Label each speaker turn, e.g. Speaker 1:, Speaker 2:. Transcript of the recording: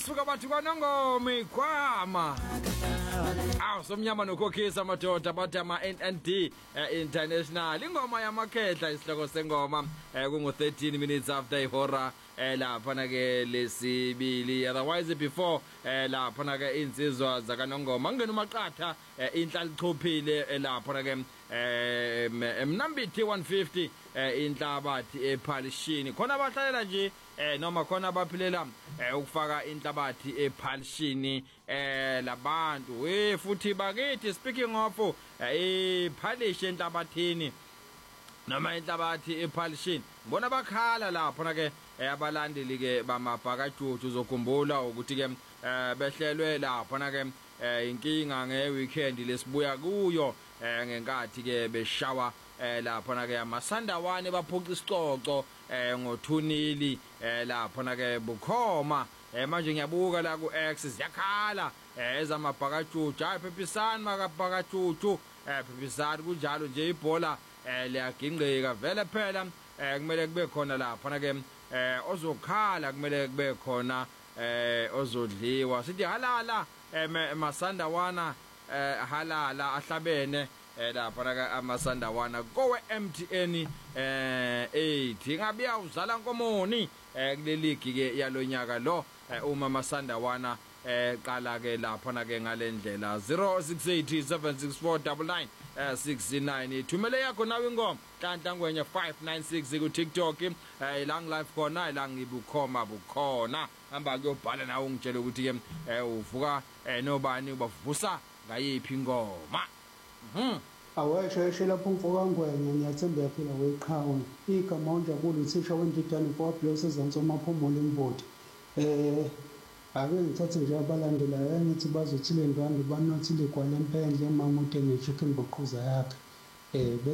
Speaker 1: basuka bathi kwanongoma ikhwama somnyama nokhokhisa amadoda bathi ama-NND International ingoma yamakhetla isihloko sengoma kungu-13 minutes after ihora laphana ke lesibili otherwise before laphana ke insizwa zakanongoma ngena umaqatha inhlali chophile laphana ke Mnambithi 150 inhlabathi ePhalishini khona abahlalela nje noma khona abaphilela ukufaka inhlabathi ePhalishini labantu futhi bakithi speaking of ePhalishi enhlabathini noma inhlabathi ePhalishini ngibona bakhala lapho na ke abalandeli ke bamabhakajuju uzokhumbula ukuthi ke behlelwe lapho na ke inkinga ngeweekend lesibuya kuyo ngenkathi ke beshawa lapho na ke amasandawane baphuca isicoco ngo2-0 lapho na ke bukhoma manje ngiyabuka la ku X ziyakhala ezamabhakajuju hayi phephisani makabhakajuju phephisani kunjalo nje ibhola liyagingqika vele phela kumele kube khona lapha na ke ozokhala kumele kube khona ozodliwa sithi halala masandawana halala ahlabene lapha na ke amasandawana kowe MTN 8 ingabiya uzala nkomoni kuleligi ke yalonyaka lo uma masandawana qala ke lapha na ke ngalendlela 0687649969 thumele yakho nawe ingoma kanhla ngwenye 596 ku TikTok ilang live khona ilang ibukhoma bukhona hamba kuyobhala nawe ungitshela ukuthi ke uvuka nobani ubavusa ngayiphi ingoma
Speaker 2: awayeshayeshe lapho umfoka ngwenye ngiyathemba yaphila weqhawe igama onjabule uthisha wendidane kwa-block sezantsomaphumbula imbodi ake ngithathe nje abalandelayo ngithi bazothile ndwandwe banothile kwalempendle mamude ne-chicken boqhuza yakhe